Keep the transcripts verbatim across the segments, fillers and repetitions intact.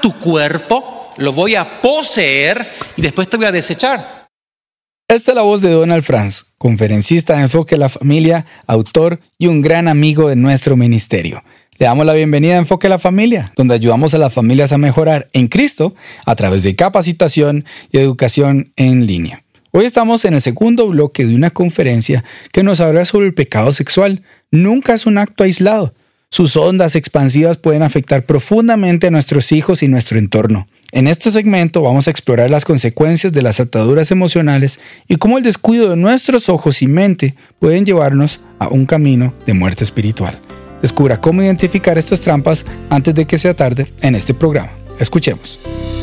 tu cuerpo, lo voy a poseer y después te voy a desechar. Esta es la voz de Donald Franz, conferencista de Enfoque a la Familia, autor y un gran amigo de nuestro ministerio. Le damos la bienvenida a Enfoque a la Familia, donde ayudamos a las familias a mejorar en Cristo a través de capacitación y educación en línea. Hoy estamos en el segundo bloque de una conferencia que nos habla sobre el pecado sexual. Nunca es un acto aislado. Sus ondas expansivas pueden afectar profundamente a nuestros hijos y nuestro entorno. En este segmento vamos a explorar las consecuencias de las ataduras emocionales y cómo el descuido de nuestros ojos y mente pueden llevarnos a un camino de muerte espiritual. Descubra cómo identificar estas trampas antes de que sea tarde en este programa. Escuchemos.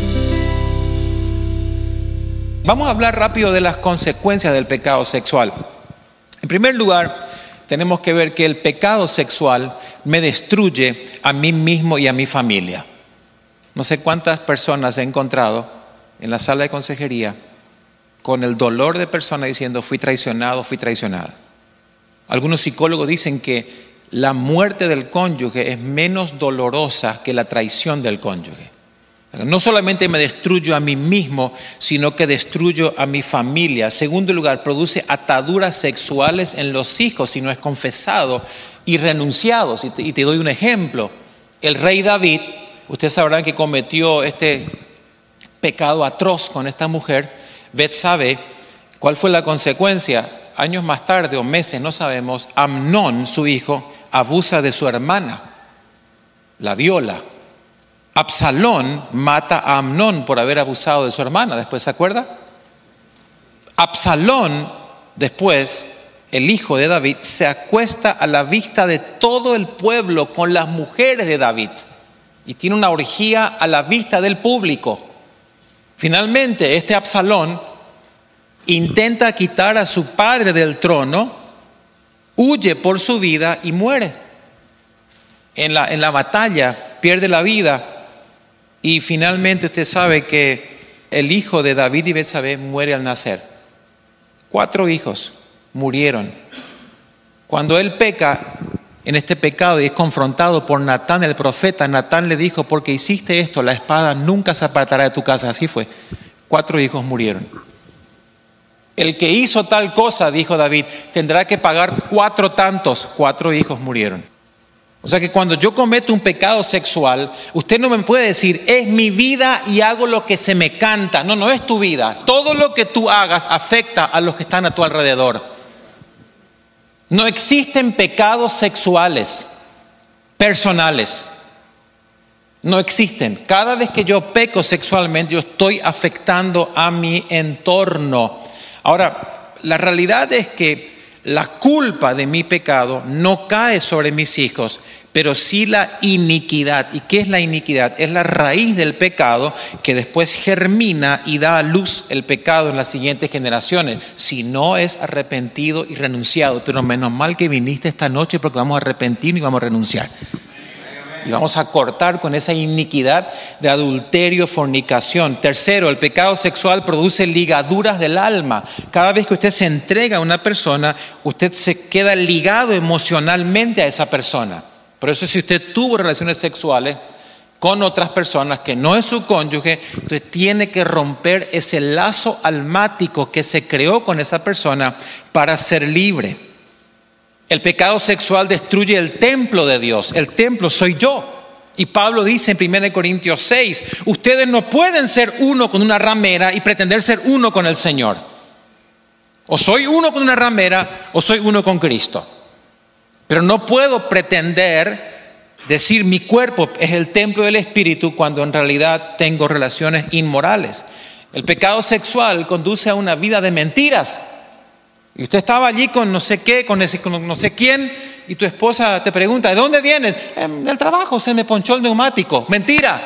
Vamos a hablar rápido de las consecuencias del pecado sexual. En primer lugar, tenemos que ver que el pecado sexual me destruye a mí mismo y a mi familia. No sé cuántas personas he encontrado en la sala de consejería con el dolor de personas diciendo fui traicionado, fui traicionada. Algunos psicólogos dicen que la muerte del cónyuge es menos dolorosa que la traición del cónyuge. No solamente me destruyo a mí mismo, sino que destruyo a mi familia. En segundo lugar, produce ataduras sexuales en los hijos si no es confesado y renunciado. Y te, y te doy un ejemplo. El rey David, ustedes sabrán que cometió este pecado atroz con esta mujer, Betsabé. ¿Cuál fue la consecuencia? Años más tarde o meses, no sabemos, Amnón, su hijo, abusa de su hermana, la viola. Absalón mata a Amnón por haber abusado de su hermana. ¿Después se acuerda? Absalón, después, el hijo de David, se acuesta a la vista de todo el pueblo con las mujeres de David y tiene una orgía a la vista del público. Finalmente, este Absalón intenta quitar a su padre del trono, huye por su vida y muere. En la, en la batalla pierde la vida. Y finalmente usted sabe que el hijo de David y Betsabé muere al nacer. Cuatro hijos murieron. Cuando él peca en este pecado y es confrontado por Natán el profeta, Natán le dijo, porque hiciste esto, la espada nunca se apartará de tu casa. Así fue. Cuatro hijos murieron. El que hizo tal cosa, dijo David, tendrá que pagar cuatro tantos. Cuatro hijos murieron. O sea que cuando yo cometo un pecado sexual, usted no me puede decir, es mi vida y hago lo que se me canta. No, no es tu vida. Todo lo que tú hagas afecta a los que están a tu alrededor. No existen pecados sexuales personales. No existen. Cada vez que yo peco sexualmente, yo estoy afectando a mi entorno. Ahora, la realidad es que la culpa de mi pecado no cae sobre mis hijos, pero sí la iniquidad. ¿Y qué es la iniquidad? Es la raíz del pecado que después germina y da a luz el pecado en las siguientes generaciones, si no es arrepentido y renunciado. Pero menos mal que viniste esta noche porque vamos a arrepentir y vamos a renunciar. Y vamos a cortar con esa iniquidad de adulterio, fornicación. Tercero, el pecado sexual produce ligaduras del alma. Cada vez que usted se entrega a una persona, usted se queda ligado emocionalmente a esa persona. Por eso si usted tuvo relaciones sexuales con otras personas que no es su cónyuge, usted tiene que romper ese lazo almático que se creó con esa persona para ser libre. El pecado sexual destruye el templo de Dios. El templo soy yo. Y Pablo dice en primera Corintios seis, ustedes no pueden ser uno con una ramera y pretender ser uno con el Señor. O soy uno con una ramera o soy uno con Cristo. Pero no puedo pretender decir mi cuerpo es el templo del Espíritu cuando en realidad tengo relaciones inmorales. El pecado sexual conduce a una vida de mentiras. Y usted estaba allí con no sé qué, con, ese, con no sé quién, y tu esposa te pregunta, ¿de dónde vienes? Eh, del trabajo, se me ponchó el neumático. Mentira.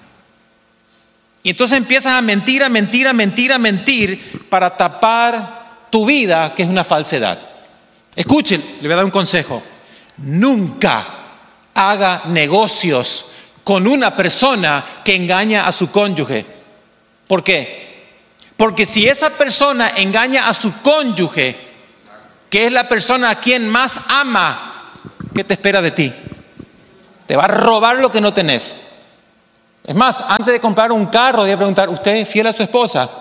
Y entonces empiezas a mentir, a mentir, a mentir, a mentir para tapar tu vida, que es una falsedad. Escuchen, le voy a dar un consejo. Nunca haga negocios con una persona que engaña a su cónyuge. ¿Por qué? Porque si esa persona engaña a su cónyuge, que es la persona a quien más ama, ¿qué te espera de ti? Te va a robar lo que no tenés. Es más, antes de comprar un carro, debe preguntar, ¿usted es fiel a su esposa?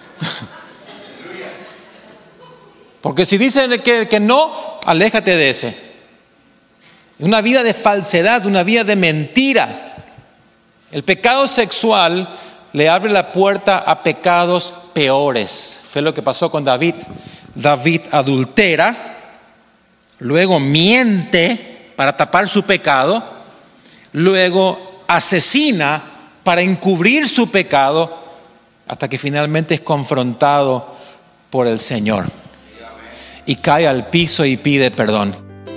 Porque si dicen que, que no, aléjate de ese. Una vida de falsedad, una vida de mentira. El pecado sexual le abre la puerta a pecados peores. Fue lo que pasó con David. David adultera, luego miente para tapar su pecado, luego asesina para encubrir su pecado, hasta que finalmente es confrontado por el Señor. Y cae al piso y pide perdón.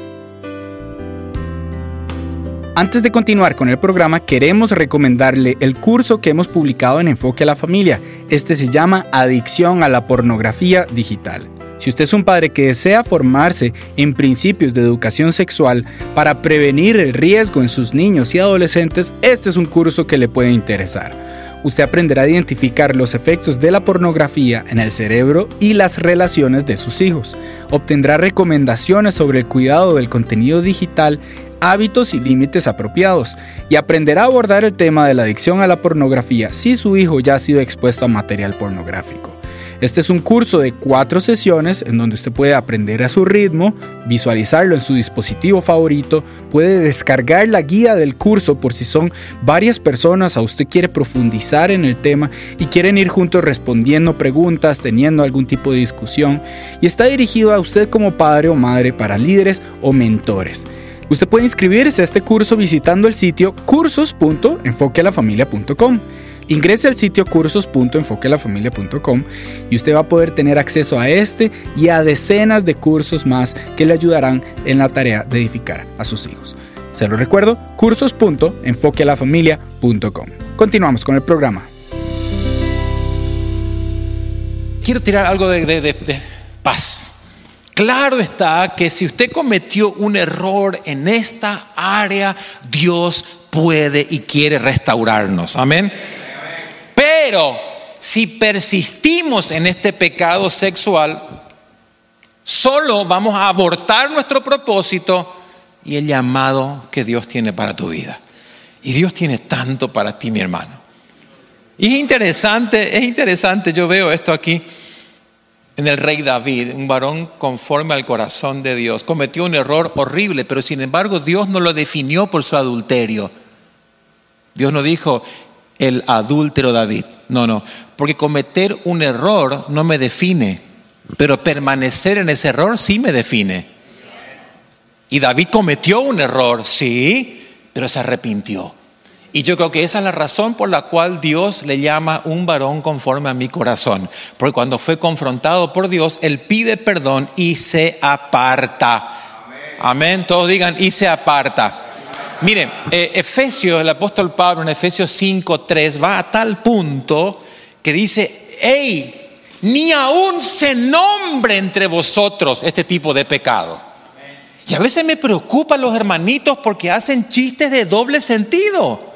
Antes de continuar con el programa, queremos recomendarle el curso que hemos publicado en Enfoque a la Familia. Este se llama Adicción a la Pornografía Digital. Si usted es un padre que desea formarse en principios de educación sexual para prevenir el riesgo en sus niños y adolescentes, este es un curso que le puede interesar. Usted aprenderá a identificar los efectos de la pornografía en el cerebro y las relaciones de sus hijos. Obtendrá recomendaciones sobre el cuidado del contenido digital, hábitos y límites apropiados, y aprenderá a abordar el tema de la adicción a la pornografía si su hijo ya ha sido expuesto a material pornográfico. Este es un curso de cuatro sesiones en donde usted puede aprender a su ritmo, visualizarlo en su dispositivo favorito, puede descargar la guía del curso por si son varias personas o usted quiere profundizar en el tema y quieren ir juntos respondiendo preguntas, teniendo algún tipo de discusión, y está dirigido a usted como padre o madre para líderes o mentores. Usted puede inscribirse a este curso visitando el sitio cursos punto enfoque a la familia punto com. Ingrese al sitio cursos punto enfoque a la familia punto com y usted va a poder tener acceso a este y a decenas de cursos más que le ayudarán en la tarea de edificar a sus hijos. Se lo recuerdo, cursos punto enfoque a la familia punto com. Continuamos con el programa. Quiero tirar algo de, de, de, de paz. Claro está que si usted cometió un error en esta área, Dios puede y quiere restaurarnos. Amén. Pero si persistimos en este pecado sexual, solo vamos a abortar nuestro propósito y el llamado que Dios tiene para tu vida. Y Dios tiene tanto para ti, mi hermano. Y es interesante, es interesante, yo veo esto aquí en el rey David, un varón conforme al corazón de Dios. Cometió un error horrible, pero sin embargo Dios no lo definió por su adulterio. Dios no dijo el adúltero David. No, no. Porque cometer un error no me define, pero permanecer en ese error sí me define. Y David cometió un error, sí, pero se arrepintió. Y yo creo que esa es la razón por la cual Dios le llama un varón conforme a mi corazón. Porque cuando fue confrontado por Dios, él pide perdón y se aparta. Amén. Amén. Todos digan, y se aparta. Miren, eh, Efesios, el apóstol Pablo en Efesios cinco tres va a tal punto que dice, hey, ni aún se nombre entre vosotros este tipo de pecado. Y a veces me preocupan los hermanitos porque hacen chistes de doble sentido.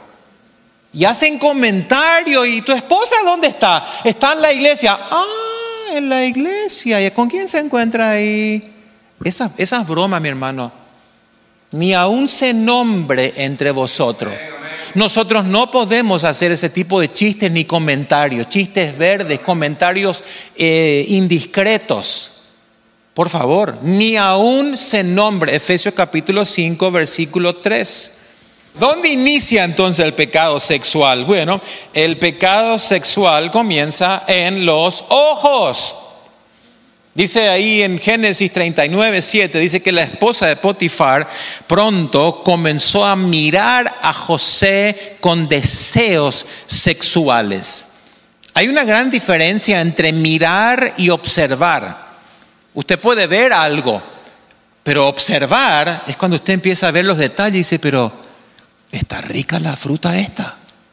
Y hacen comentarios, ¿y tu esposa dónde está? Está en la iglesia. Ah, en la iglesia. ¿Y con quién se encuentra ahí? Esas, esas bromas, mi hermano. Ni aún se nombre entre vosotros. Nosotros no podemos hacer ese tipo de chistes ni comentarios. Chistes verdes, comentarios eh, indiscretos. Por favor, ni aún se nombre. Efesios capítulo cinco, versículo tres. ¿Dónde inicia entonces el pecado sexual? Bueno, el pecado sexual comienza en los ojos. Dice ahí en Génesis treinta y nueve, siete, dice que la esposa de Potifar pronto comenzó a mirar a José con deseos sexuales. Hay una gran diferencia entre mirar y observar. Usted puede ver algo, pero observar es cuando usted empieza a ver los detalles y dice, pero está rica la fruta esta.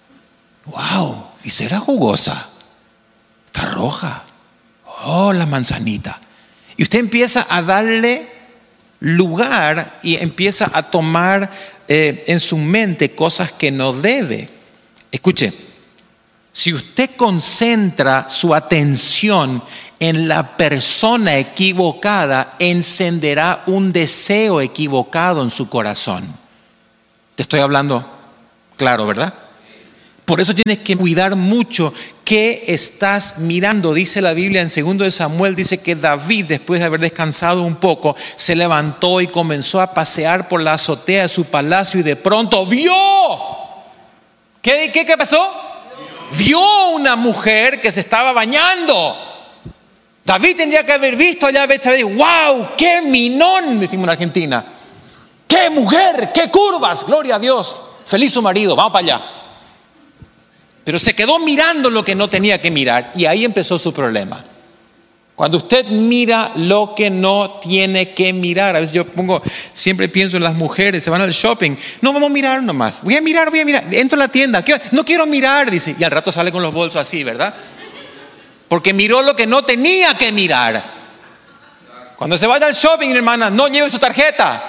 Wow, y será jugosa. Está roja. Oh, la manzanita. Y usted empieza a darle lugar y empieza a tomar eh, en su mente cosas que no debe. Escuche, si usted concentra su atención en la persona equivocada, encenderá un deseo equivocado en su corazón. Te estoy hablando claro, ¿verdad? Por eso tienes que cuidar mucho qué estás mirando. Dice la Biblia en segundo de Samuel, dice que David, después de haber descansado un poco, se levantó y comenzó a pasear por la azotea de su palacio y de pronto vio. ¿Qué, qué, qué pasó? Vio una mujer que se estaba bañando. David tendría que haber visto allá a Betsabé. ¡Wow! ¡Qué minón! Decimos en Argentina. ¡Qué mujer! ¡Qué curvas! ¡Gloria a Dios! Feliz su marido, vamos para allá. Pero se quedó mirando lo que no tenía que mirar y ahí empezó su problema. Cuando usted mira lo que no tiene que mirar, a veces yo pongo, siempre pienso en las mujeres, se van al shopping, no vamos a mirar nomás, voy a mirar, voy a mirar, entro a la tienda, no quiero mirar, dice, y al rato sale con los bolsos así, ¿verdad? Porque miró lo que no tenía que mirar. Cuando se vaya al shopping, hermana, no lleve su tarjeta.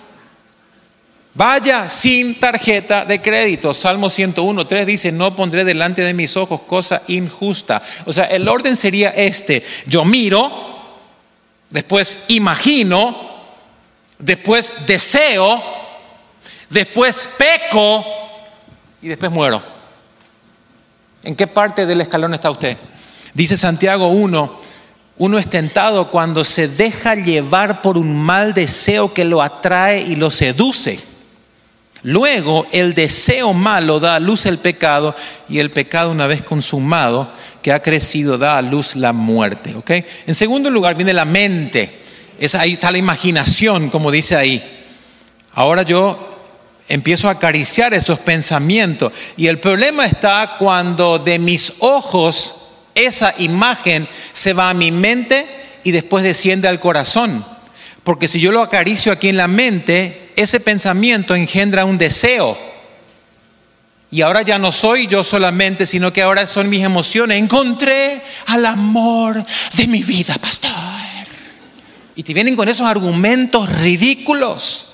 Vaya sin tarjeta de crédito. Salmo ciento uno, tres dice, no pondré delante de mis ojos cosa injusta. O sea, el orden sería este. Yo miro, después imagino, después deseo, después peco y después muero. ¿En qué parte del escalón está usted? Dice Santiago uno, uno es tentado cuando se deja llevar por un mal deseo que lo atrae y lo seduce. Luego el deseo malo da a luz el pecado y el pecado, una vez consumado, que ha crecido, da a luz la muerte. ¿Okay? En segundo lugar viene la mente. Es, ahí está la imaginación, como dice ahí. Ahora yo empiezo a acariciar esos pensamientos y el problema está cuando de mis ojos esa imagen se va a mi mente y después desciende al corazón. Porque si yo lo acaricio aquí en la mente, ese pensamiento engendra un deseo. Y ahora ya no soy yo solamente, sino que ahora son mis emociones. Encontré al amor de mi vida, pastor. Y te vienen con esos argumentos ridículos.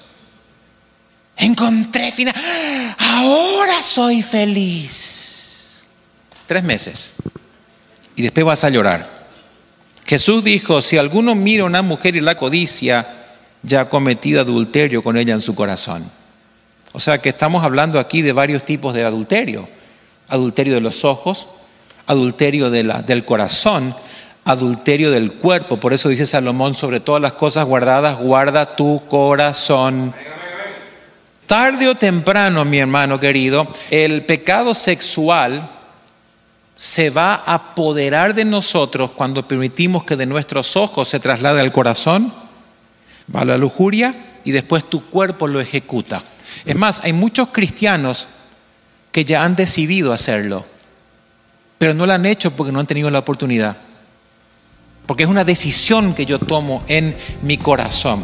Encontré final. Ahora soy feliz. Tres meses. Y después vas a llorar. Jesús dijo, si alguno mira a una mujer y la codicia, ya ha cometido adulterio con ella en su corazón. O sea que estamos hablando aquí de varios tipos de adulterio. Adulterio de los ojos, adulterio de la, del corazón, adulterio del cuerpo. Por eso dice Salomón, sobre todas las cosas guardadas, guarda tu corazón. Tarde o temprano, mi hermano querido, el pecado sexual se va a apoderar de nosotros cuando permitimos que de nuestros ojos se traslade al corazón, va a la lujuria y después tu cuerpo lo ejecuta. Es más, hay muchos cristianos que ya han decidido hacerlo, pero no lo han hecho porque no han tenido la oportunidad. Porque es una decisión que yo tomo en mi corazón.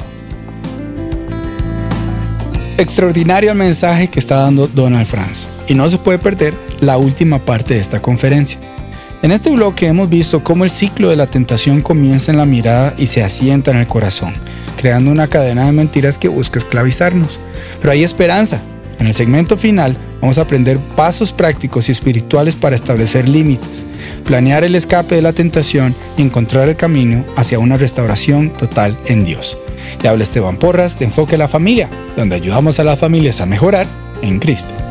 Extraordinario el mensaje que está dando Donald Franz. Y no se puede perder la última parte de esta conferencia. En este bloque hemos visto cómo el ciclo de la tentación comienza en la mirada y se asienta en el corazón, creando una cadena de mentiras que busca esclavizarnos. Pero hay esperanza. En el segmento final vamos a aprender pasos prácticos y espirituales para establecer límites, planear el escape de la tentación y encontrar el camino hacia una restauración total en Dios. Le habla Esteban Porras de Enfoque a la Familia, donde ayudamos a las familias a mejorar en Cristo.